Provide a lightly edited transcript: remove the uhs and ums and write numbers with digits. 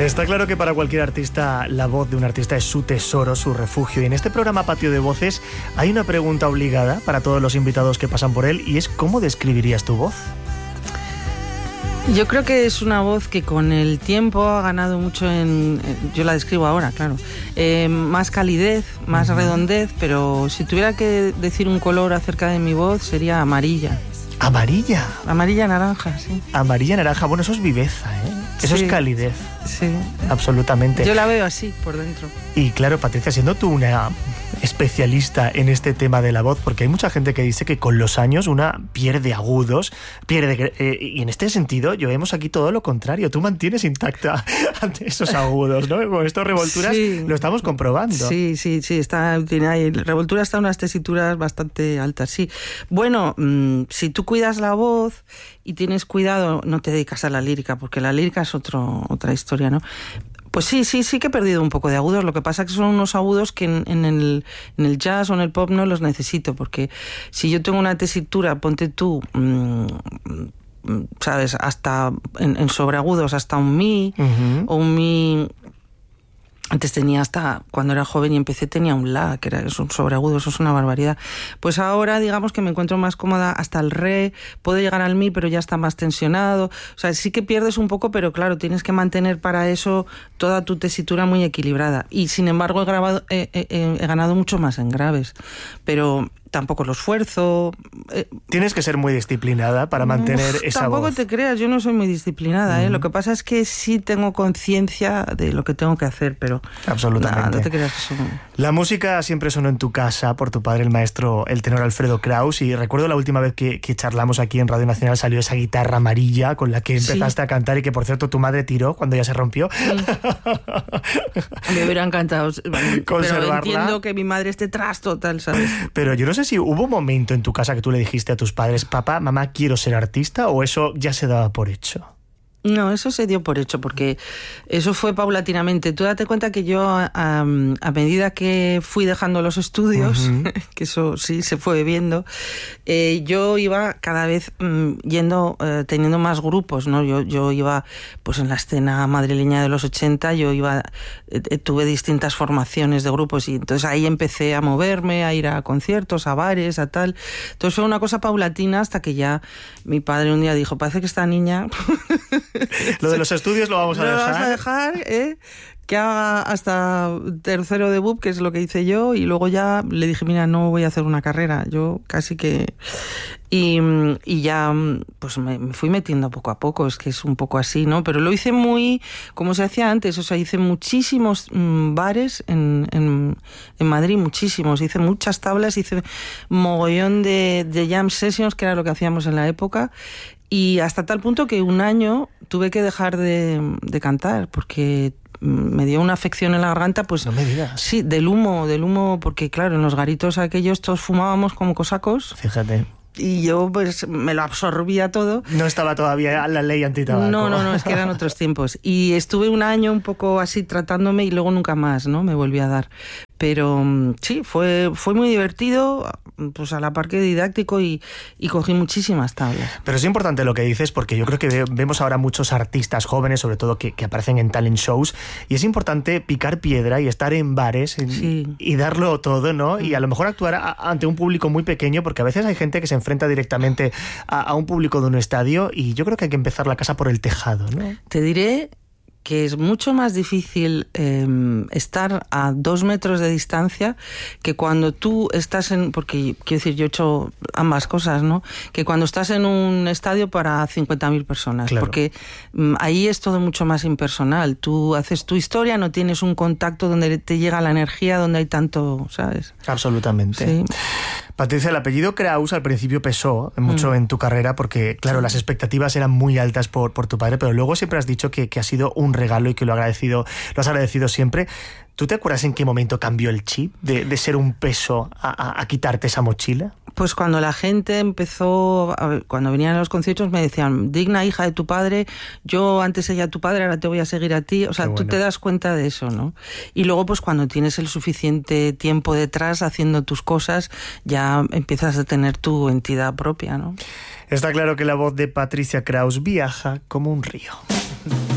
Está claro que para cualquier artista la voz de un artista es su tesoro, su refugio. Y en este programa Patio de Voces hay una pregunta obligada para todos los invitados que pasan por él y es ¿cómo describirías tu voz? Yo creo que es una voz que con el tiempo ha ganado mucho yo la describo ahora, claro, más calidez, más redondez, pero si tuviera que decir un color acerca de mi voz sería amarilla. ¿Amarilla? Amarilla naranja, sí. Amarilla naranja, bueno, eso es viveza, ¿eh? Eso sí, es calidez. Sí. Absolutamente. Yo la veo así, por dentro. Y claro, Patricia, siendo tú una especialista en este tema de la voz, porque hay mucha gente que dice que con los años una pierde agudos, y en este sentido, yo vemos aquí todo lo contrario. Tú mantienes intacta ante esos agudos, ¿no? Con estas revolturas sí, lo estamos comprobando. Sí, revoltura está en unas tesituras bastante altas, sí. Bueno, si tú cuidas la voz y tienes cuidado, no te dedicas a la lírica, porque la lírica es otra historia, ¿no? Pues sí que he perdido un poco de agudos. Lo que pasa es que son unos agudos que en el jazz o en el pop no los necesito, porque si yo tengo una tesitura, ponte tú, ¿sabes? Hasta en sobreagudos, hasta un mi, o un mi. Antes tenía hasta, cuando era joven y empecé, tenía un la, que es un sobreagudo, eso es una barbaridad. Pues ahora, digamos que me encuentro más cómoda hasta el re, puedo llegar al mi, pero ya está más tensionado. O sea, sí que pierdes un poco, pero claro, tienes que mantener para eso toda tu tesitura muy equilibrada. Y sin embargo, he ganado mucho más en graves. Pero tampoco lo esfuerzo. Tienes que ser muy disciplinada para mantener esa voz. Tampoco te creas, yo no soy muy disciplinada, ¿eh? Lo que pasa es que sí tengo conciencia de lo que tengo que hacer, pero absolutamente. No te creas que soy... La música siempre sonó en tu casa por tu padre, el maestro, el tenor Alfredo Kraus, y recuerdo la última vez que charlamos aquí en Radio Nacional salió esa guitarra amarilla con la que empezaste a cantar y que, por cierto, tu madre tiró cuando ya se rompió. Me hubiera encantado conservarla. Pero entiendo que mi madre esté tras total, ¿sabes? Pero yo no sé si hubo un momento en tu casa que tú le dijiste a tus padres, papá, mamá, quiero ser artista, o eso ya se daba por hecho. No, eso se dio por hecho, porque eso fue paulatinamente. Tú date cuenta que yo, a medida que fui dejando los estudios, que eso sí se fue viendo, yo iba cada vez teniendo más grupos, ¿no? Yo iba, pues en la escena madrileña de los 80, tuve distintas formaciones de grupos y entonces ahí empecé a moverme, a ir a conciertos, a bares, a tal. Entonces fue una cosa paulatina hasta que ya mi padre un día dijo, parece que esta niña... Lo de los estudios lo vamos a dejar. Lo vamos a dejar, que haga hasta tercero de BUP, que es lo que hice yo, y luego ya le dije, mira, no voy a hacer una carrera, yo casi que... Y ya pues me fui metiendo poco a poco, es que es un poco así, ¿no? Pero lo hice muy, como se hacía antes, o sea, hice muchísimos bares en Madrid, muchísimos, hice muchas tablas, hice mogollón de jam sessions, que era lo que hacíamos en la época, y hasta tal punto que un año tuve que dejar de cantar, porque me dio una afección en la garganta, pues... No me digas. Sí, del humo, porque claro, en los garitos aquellos todos fumábamos como cosacos. Fíjate. Y yo pues me lo absorbía todo. No estaba todavía la ley antitabaco. No, es que eran otros tiempos. Y estuve un año un poco así tratándome y luego nunca más, ¿no? Me volví a dar. Pero sí, fue muy divertido, pues a la par que didáctico y cogí muchísimas tablas. Pero es importante lo que dices porque yo creo que vemos ahora muchos artistas jóvenes, sobre todo que aparecen en talent shows, y es importante picar piedra y estar en bares y darlo todo, ¿no? Y a lo mejor actuar ante un público muy pequeño, porque a veces hay gente que se enfrenta directamente a un público de un estadio y yo creo que hay que empezar la casa por el tejado, ¿no? Te diré que es mucho más difícil estar a 2 metros de distancia que cuando tú estás porque quiero decir, yo he hecho ambas cosas, ¿no? Que cuando estás en un estadio para 50.000 personas, claro. Porque ahí es todo mucho más impersonal. Tú haces tu historia, no tienes un contacto donde te llega la energía, donde hay tanto, ¿sabes? Absolutamente. Sí. Patricia, el apellido Kraus al principio pesó mucho en tu carrera porque, claro, las expectativas eran muy altas por tu padre, pero luego siempre has dicho que ha sido un regalo y que lo has agradecido siempre. ¿Tú te acuerdas en qué momento cambió el chip de ser un peso a quitarte esa mochila? Pues cuando la gente empezó, cuando venían a los conciertos me decían, digna hija de tu padre, yo antes seguía a tu padre, ahora te voy a seguir a ti. O sea, tú te das cuenta de eso, ¿no? Y luego pues cuando tienes el suficiente tiempo detrás haciendo tus cosas, ya empiezas a tener tu entidad propia, ¿no? Está claro que la voz de Patricia Kraus viaja como un río.